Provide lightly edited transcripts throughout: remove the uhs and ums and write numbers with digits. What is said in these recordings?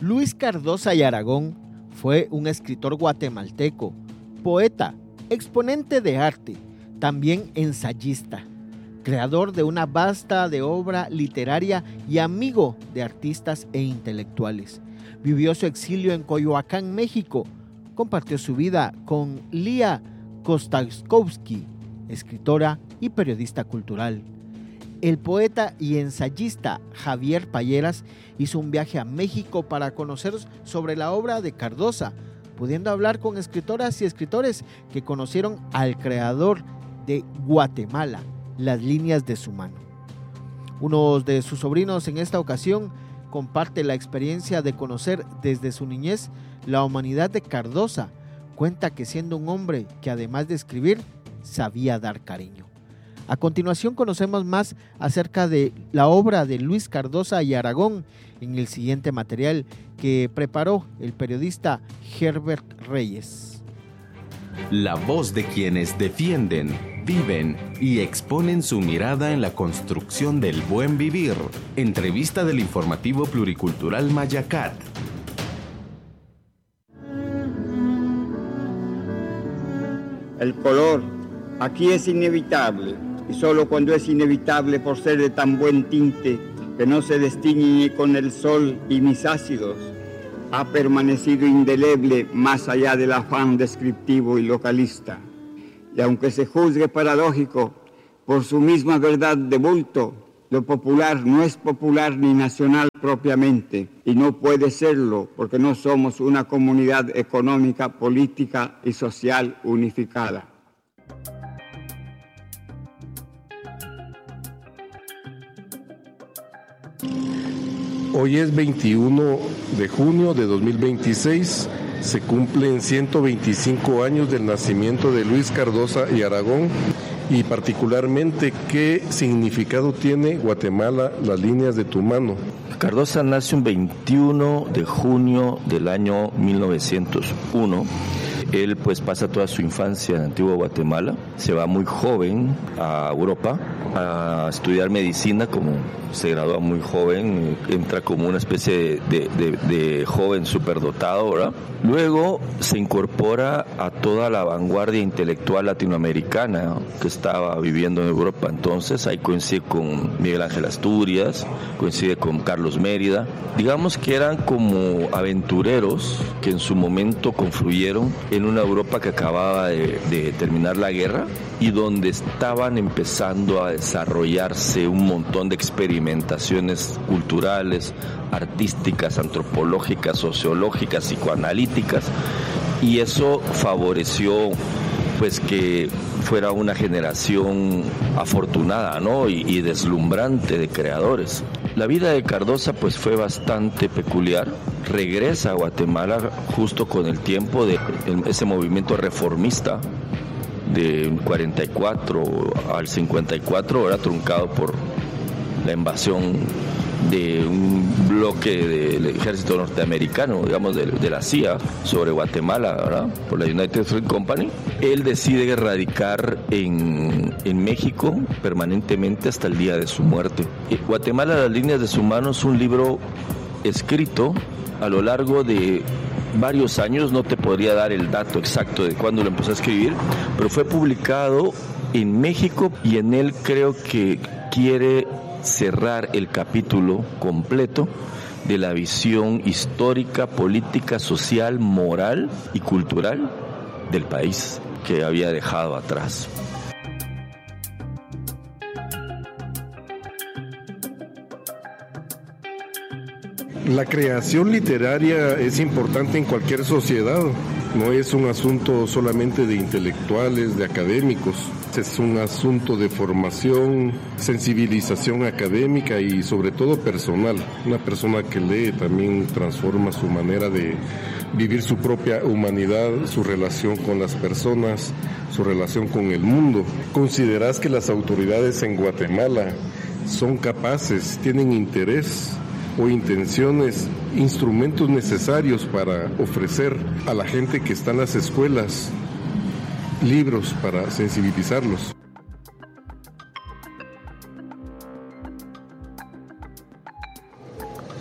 Luis Cardosa y Aragón fue un escritor guatemalteco, poeta, exponente de arte, también ensayista, creador de una vasta de obra literaria y amigo de artistas e intelectuales. Vivió su exilio en Coyoacán, México. Compartió su vida con Lía Kostakowski, escritora y periodista cultural. El poeta y ensayista Javier Payeras hizo un viaje a México para conocer sobre la obra de Cardosa, pudiendo hablar con escritoras y escritores que conocieron al creador de Guatemala, las líneas de su mano. Uno de sus sobrinos en esta ocasión comparte la experiencia de conocer desde su niñez la humanidad de Cardosa. Cuenta que siendo un hombre que además de escribir, sabía dar cariño. A continuación conocemos más acerca de la obra de Luis Cardosa y Aragón en el siguiente material que preparó el periodista Herbert Reyes. La voz de quienes defienden, viven y exponen su mirada en la construcción del buen vivir. Entrevista del informativo pluricultural Mayacat. El color aquí es inevitable, y solo cuando es inevitable por ser de tan buen tinte que no se destiñe ni con el sol y mis ácidos, ha permanecido indeleble más allá del afán descriptivo y localista. Y aunque se juzgue paradójico por su misma verdad de bulto, lo popular no es popular ni nacional propiamente, y no puede serlo porque no somos una comunidad económica, política y social unificada. Hoy es 21 de junio de 2026, se cumplen 125 años del nacimiento de Luis Cardosa y Aragón, y particularmente qué significado tiene Guatemala, las líneas de tu mano. Cardosa nace un 21 de junio del año 1901. Él pues pasa toda su infancia en Antigua Guatemala, se va muy joven a Europa a estudiar medicina, como se gradúa muy joven, entra como una especie de joven superdotado, ¿verdad? Luego se incorpora a toda la vanguardia intelectual latinoamericana que estaba viviendo en Europa. Entonces ahí coincide con Miguel Ángel Asturias, coincide con Carlos Mérida. Digamos que eran como aventureros que en su momento confluyeron en una Europa que acababa de terminar la guerra y donde estaban empezando a desarrollarse un montón de experimentaciones culturales, artísticas, antropológicas, sociológicas, psicoanalíticas, y eso favoreció pues que fuera una generación afortunada, ¿no? y deslumbrante de creadores. La vida de Cardosa pues fue bastante peculiar. Regresa a Guatemala justo con el tiempo de ese movimiento reformista del 44 al 54, era truncado por la invasión de un bloque del ejército norteamericano, digamos de la CIA, sobre Guatemala, ¿verdad? Por la United Fruit Company. Él decide radicar en México permanentemente hasta el día de su muerte. Guatemala, las líneas de su mano es un libro escrito a lo largo de varios años, no te podría dar el dato exacto de cuándo lo empezó a escribir, pero fue publicado en México y en él creo que quiere cerrar el capítulo completo de la visión histórica, política, social, moral y cultural del país que había dejado atrás. La creación literaria es importante en cualquier sociedad, no es un asunto solamente de intelectuales, de académicos, es un asunto de formación, sensibilización académica y sobre todo personal. Una persona que lee también transforma su manera de vivir su propia humanidad, su relación con las personas, su relación con el mundo. ¿Considerás que las autoridades en Guatemala son capaces, tienen interés o intenciones, instrumentos necesarios para ofrecer a la gente que está en las escuelas libros para sensibilizarlos?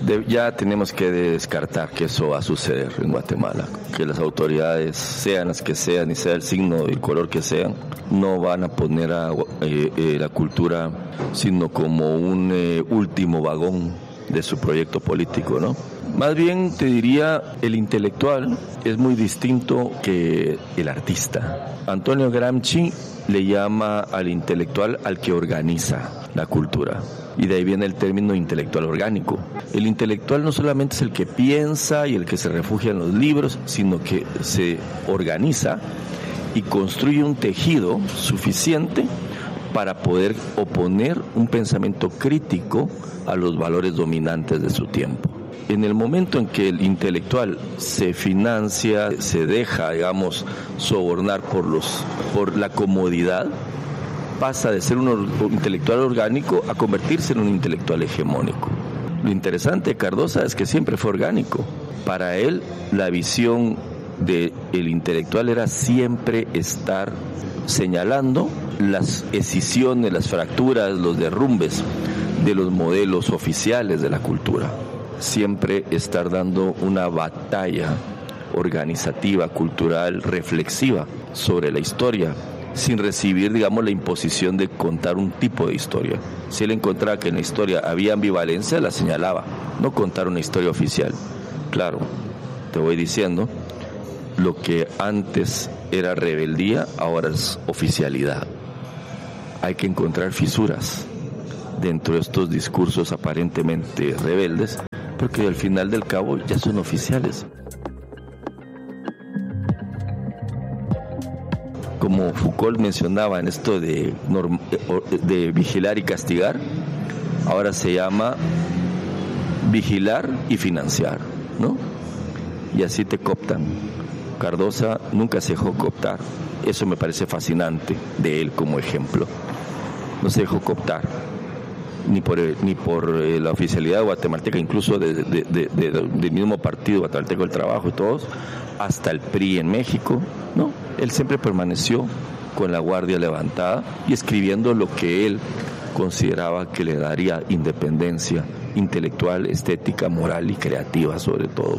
Ya tenemos que descartar que eso va a suceder en Guatemala, que las autoridades, sean las que sean y sea el signo y el color que sean, no van a poner a la cultura sino como un último vagón de su proyecto político, ¿no? Más bien te diría, el intelectual es muy distinto que el artista. Antonio Gramsci le llama al intelectual al que organiza la cultura. Y de ahí viene el término intelectual orgánico. El intelectual no solamente es el que piensa y el que se refugia en los libros, sino que se organiza y construye un tejido suficiente para poder oponer un pensamiento crítico a los valores dominantes de su tiempo. En el momento en que el intelectual se financia, se deja, digamos, sobornar por la comodidad, pasa de ser un intelectual orgánico a convertirse en un intelectual hegemónico. Lo interesante de Cardosa es que siempre fue orgánico. Para él, la visión del intelectual era siempre estar señalando las escisiones, las fracturas, los derrumbes de los modelos oficiales de la cultura. Siempre estar dando una batalla organizativa, cultural, reflexiva sobre la historia, sin recibir, digamos, la imposición de contar un tipo de historia. Si él encontraba que en la historia había ambivalencia, la señalaba, no contar una historia oficial. Claro, te voy diciendo, lo que antes era rebeldía, ahora es oficialidad. Hay que encontrar fisuras dentro de estos discursos aparentemente rebeldes, porque al final del cabo ya son oficiales. Como Foucault mencionaba en esto de vigilar y castigar, ahora se llama vigilar y financiar, ¿no? Y así te cooptan. Cardosa nunca se dejó cooptar. Eso me parece fascinante de él como ejemplo. No se dejó cooptar ni por la oficialidad guatemalteca, incluso del mismo partido guatemalteco del Trabajo y todos, hasta el PRI en México, ¿no? Él siempre permaneció con la guardia levantada y escribiendo lo que él consideraba que le daría independencia intelectual, estética, moral y creativa sobre todo.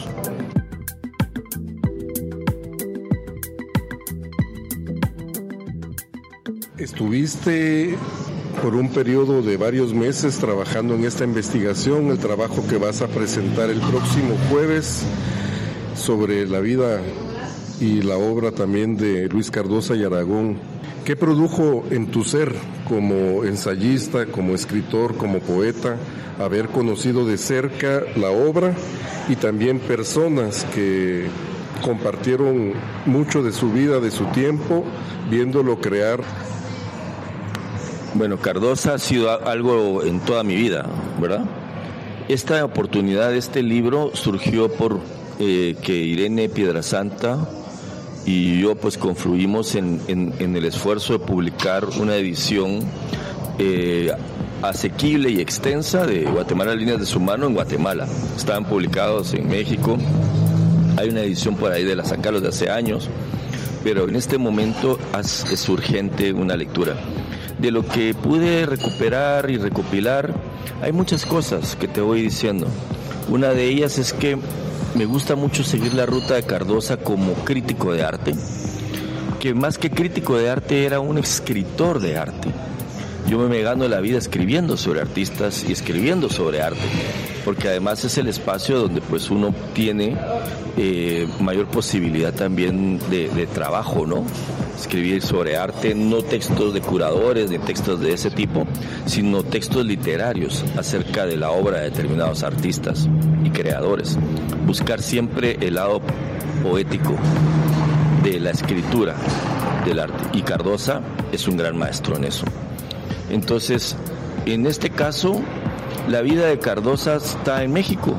Estuviste por un periodo de varios meses trabajando en esta investigación, el trabajo que vas a presentar el próximo jueves sobre la vida y la obra también de Luis Cardosa y Aragón. ¿Qué produjo en tu ser como ensayista, como escritor, como poeta, haber conocido de cerca la obra y también personas que compartieron mucho de su vida, de su tiempo, viéndolo crear? Bueno, Cardosa ha sido algo en toda mi vida, ¿verdad? Esta oportunidad de este libro surgió por que Irene Piedrasanta y yo pues confluimos en el esfuerzo de publicar una edición asequible y extensa de Guatemala, líneas de su mano en Guatemala. Estaban publicados en México, hay una edición por ahí de la San Carlos de hace años, pero en este momento es urgente una lectura. De lo que pude recuperar y recopilar, hay muchas cosas que te voy diciendo. Una de ellas es que me gusta mucho seguir la ruta de Cardosa como crítico de arte, que más que crítico de arte era un escritor de arte. Yo me gano la vida escribiendo sobre artistas y escribiendo sobre arte, porque además es el espacio donde pues uno tiene mayor posibilidad también de trabajo, ¿no? Escribir sobre arte, no textos de curadores ni textos de ese tipo, sino textos literarios acerca de la obra de determinados artistas y creadores. Buscar siempre el lado poético de la escritura del arte. Y Cardosa es un gran maestro en eso. Entonces, en este caso, la vida de Cardosa está en México.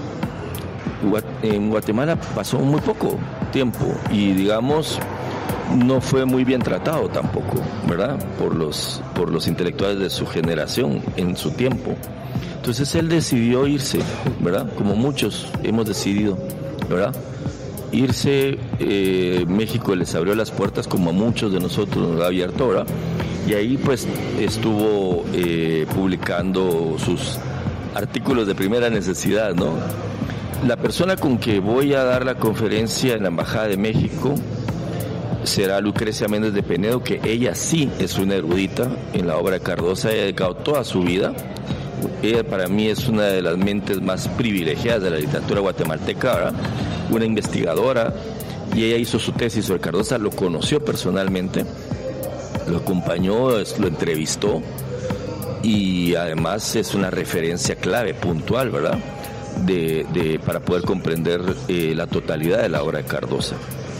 En Guatemala pasó muy poco tiempo y, digamos, no fue muy bien tratado tampoco, ¿verdad? Por los intelectuales de su generación en su tiempo. Entonces él decidió irse, ¿verdad? Como muchos hemos decidido, ¿verdad? Irse. México les abrió las puertas como a muchos de nosotros nos ha abierto, ¿verdad? Y ahí pues estuvo publicando sus artículos de primera necesidad, ¿no? La persona con que voy a dar la conferencia en la Embajada de México será Lucrecia Méndez de Penedo, que ella sí es una erudita en la obra de Cardosa, ella ha dedicado toda su vida. Ella para mí es una de las mentes más privilegiadas de la literatura guatemalteca, ¿verdad? Una investigadora, y ella hizo su tesis sobre Cardosa, lo conoció personalmente, lo acompañó, lo entrevistó, y además es una referencia clave, puntual, ¿verdad? Para poder comprender la totalidad de la obra de Cardosa.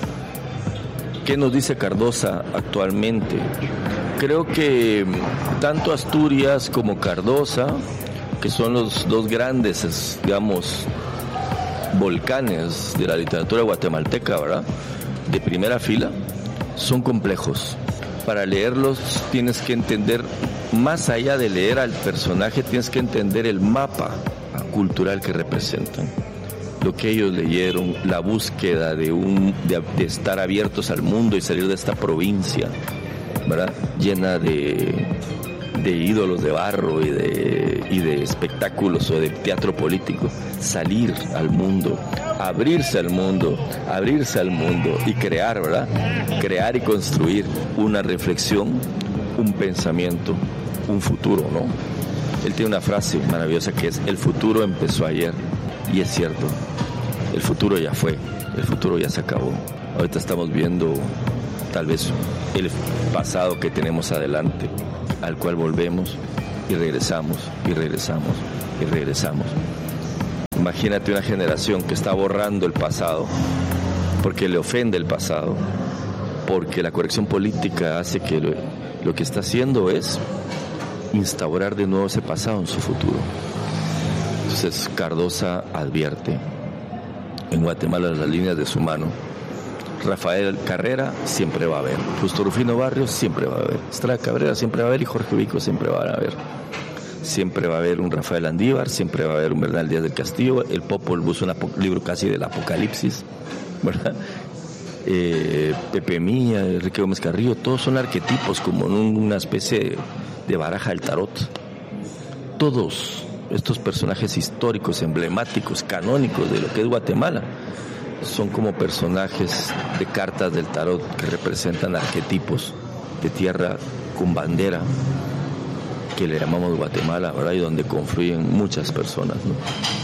¿Qué nos dice Cardosa actualmente? Creo que tanto Asturias como Cardosa, que son los dos grandes, digamos, volcanes de la literatura guatemalteca, ¿verdad?, de primera fila, son complejos. Para leerlos tienes que entender, más allá de leer al personaje, tienes que entender el mapa cultural que representan, lo que ellos leyeron, la búsqueda de estar abiertos al mundo y salir de esta provincia, ¿verdad?, llena de ídolos de barro y de espectáculos o de teatro político. Salir al mundo, abrirse al mundo y crear, ¿verdad? Crear y construir una reflexión, un pensamiento, un futuro, ¿no? Él tiene una frase maravillosa que es: el futuro empezó ayer. Y es cierto, el futuro ya fue, el futuro ya se acabó. Ahorita estamos viendo tal vez el pasado que tenemos adelante, al cual volvemos y regresamos y regresamos y regresamos. Imagínate una generación que está borrando el pasado porque le ofende el pasado, porque la corrección política hace que lo que está haciendo es instaurar de nuevo ese pasado en su futuro. Entonces Cardosa advierte: en Guatemala las líneas de su mano. Rafael Carrera siempre va a haber, Justo Rufino Barrios siempre va a haber, Estrada Cabrera siempre va a haber, y Jorge Vico siempre va a haber. Siempre va a haber un Rafael Andívar, siempre va a haber un Bernal Díaz del Castillo, el Popol Vuh, un libro casi del apocalipsis, ¿verdad? Pepe Mía, Enrique Gómez Carrillo, todos son arquetipos, como en una especie de baraja del tarot. Todos estos personajes históricos, emblemáticos, canónicos de lo que es Guatemala, son como personajes de cartas del tarot que representan arquetipos de tierra con bandera, que le llamamos Guatemala, ¿verdad? Y donde confluyen muchas personas, ¿no?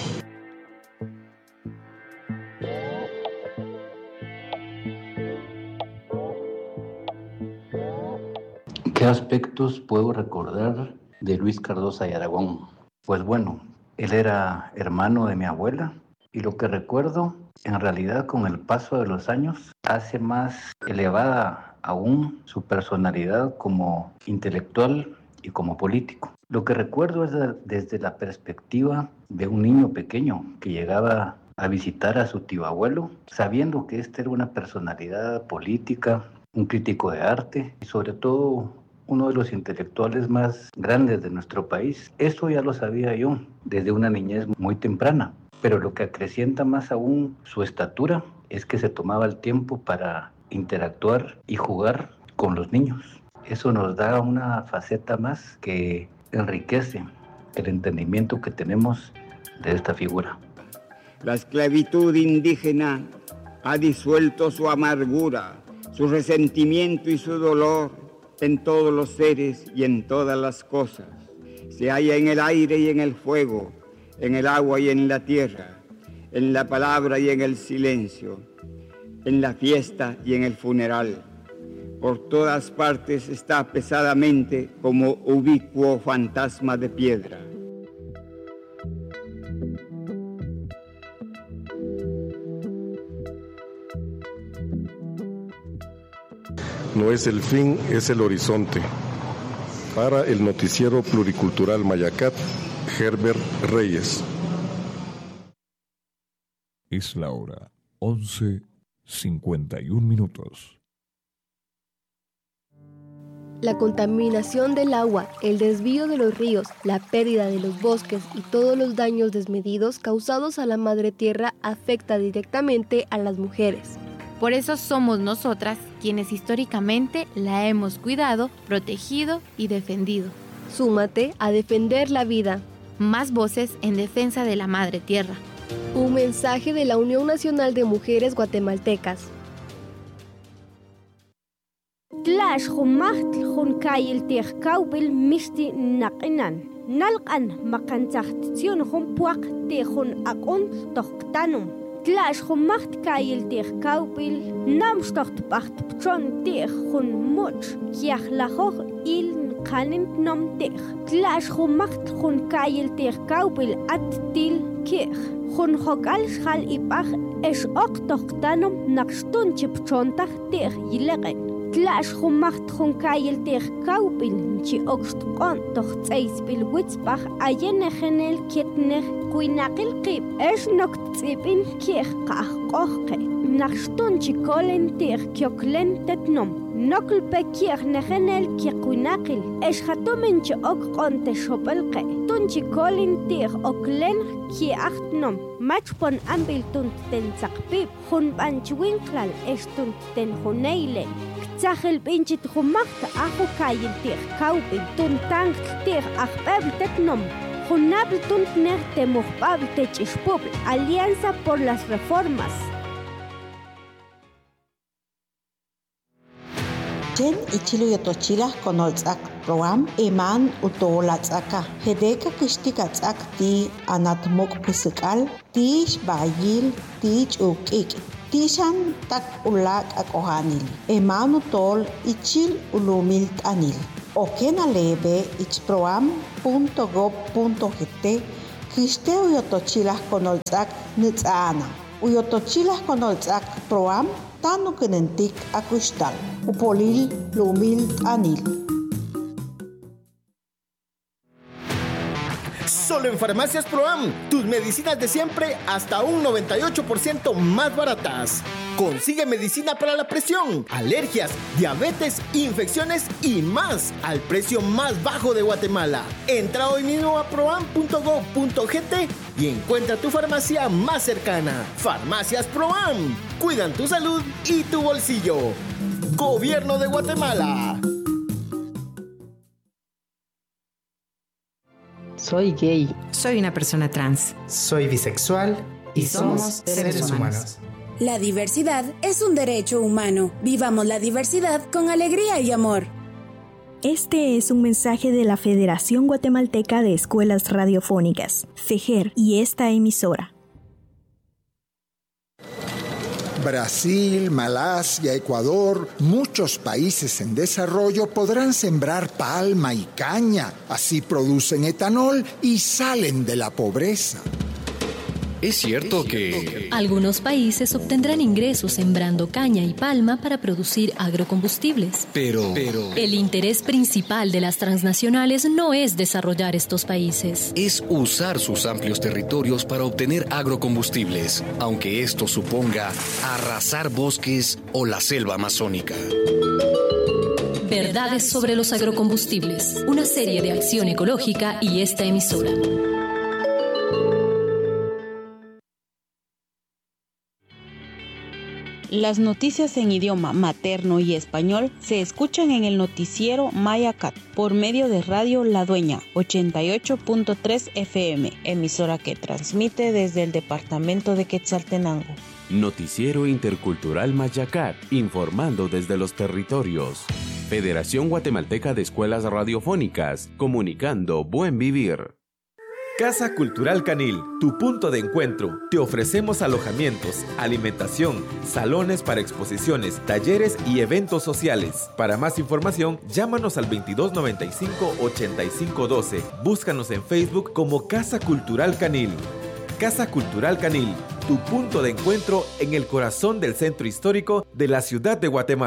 ¿Qué aspectos puedo recordar de Luis Cardosa y Aragón? Pues bueno, él era hermano de mi abuela, y lo que recuerdo, en realidad, con el paso de los años, hace más elevada aún su personalidad como intelectual y como político. Lo que recuerdo es desde la perspectiva de un niño pequeño que llegaba a visitar a su tío abuelo, sabiendo que este era una personalidad política, un crítico de arte y sobre todo uno de los intelectuales más grandes de nuestro país. Eso ya lo sabía yo desde una niñez muy temprana, pero lo que acrecienta más aún su estatura es que se tomaba el tiempo para interactuar y jugar con los niños. Eso nos da una faceta más que enriquece el entendimiento que tenemos de esta figura. La esclavitud indígena ha disuelto su amargura, su resentimiento y su dolor en todos los seres y en todas las cosas. Se halla en el aire y en el fuego, en el agua y en la tierra, en la palabra y en el silencio, en la fiesta y en el funeral. Por todas partes está pesadamente como ubicuo fantasma de piedra. No es el fin, es el horizonte. Para el noticiero pluricultural Mayacat, Herbert Reyes. Es la hora 11:51. La contaminación del agua, el desvío de los ríos, la pérdida de los bosques y todos los daños desmedidos causados a la madre tierra afecta directamente a las mujeres. Por eso somos nosotras quienes históricamente la hemos cuidado, protegido y defendido. Súmate a defender la vida. más voces en defensa de la Madre Tierra. Un mensaje de la Unión Nacional de Mujeres Guatemaltecas. Tlash humaht hunkayil tierkaubil misti naqinan. Nalqan makantzahtizion humpuak te hun akon tohtanum. Tlash humaht kayil tierkaubil namstocht pacht pchon te hun much. Kiachlahoch il kanint nom te. Tlash humaht hunkayil tierkaubil at til kich. Hun hokal schal ipach es ok tohtanum nakstun chipchontach te yilegen. Tlash humacht hunkayil tierkaubil chi okst on toch tseisbil witzbach ayenechenel kitner kuinakil qib es nokt tsibin kiech qach qochke nachstun chi kolen tier kyoklen tetnom nokl pe kiech nechenel ki kuinakil es hatumen chi ok qonte shopelqe tun chi kolen tier oklen ki achtnom machpon ambil tun ten tsaqpib hun banchwinklal es tun ten huneilen Zachel binchit humacht ahu kayil tir kaupin tun tank tir achbeb tetnom. Junabl tun ner temuhbab techishpub Alianza por las Reformas. Jen ichilu yotochilas konoltzak program eman utolatzaka. Hedeka kishtikatsak ti anatmok pusikal tish bayil tich ukik. Tishan tak ulak akohanil. Emanu tol ichil ulumil anil. Okena lebe ichproam.gov.gt Kiste uyotochilas konoltzak nitzana. Uyotochilas konoltzak proam tanu kenentik akustal. Upolil lumil anil. Solo en Farmacias Proam, tus medicinas de siempre hasta un 98% más baratas. Consigue medicina para la presión, alergias, diabetes, infecciones y más al precio más bajo de Guatemala. Entra hoy mismo a proam.gov.gt y encuentra tu farmacia más cercana. Farmacias Proam, cuidan tu salud y tu bolsillo. Gobierno de Guatemala. Soy gay. Soy una persona trans. Soy bisexual y somos seres humanos. La diversidad es un derecho humano. Vivamos la diversidad con alegría y amor. Este es un mensaje de la Federación Guatemalteca de Escuelas Radiofónicas, FEGER, y esta emisora. Brasil, Malasia, Ecuador, muchos países en desarrollo podrán sembrar palma y caña. Así producen etanol y salen de la pobreza. Es cierto que algunos países obtendrán ingresos sembrando caña y palma para producir agrocombustibles. Pero el interés principal de las transnacionales no es desarrollar estos países. Es usar sus amplios territorios para obtener agrocombustibles, aunque esto suponga arrasar bosques o la selva amazónica. Verdades sobre los agrocombustibles, una serie de acción ecológica y esta emisora. Las noticias en idioma materno y español se escuchan en el noticiero Mayacat por medio de Radio La Dueña 88.3 FM, emisora que transmite desde el departamento de Quetzaltenango. Noticiero Intercultural Mayacat, informando desde los territorios. Federación Guatemalteca de Escuelas Radiofónicas, comunicando buen vivir. Casa Cultural Canil, tu punto de encuentro. Te ofrecemos alojamientos, alimentación, salones para exposiciones, talleres y eventos sociales. Para más información, llámanos al 2295-8512. Búscanos en Facebook como Casa Cultural Canil. Casa Cultural Canil, tu punto de encuentro en el corazón del centro histórico de la ciudad de Guatemala.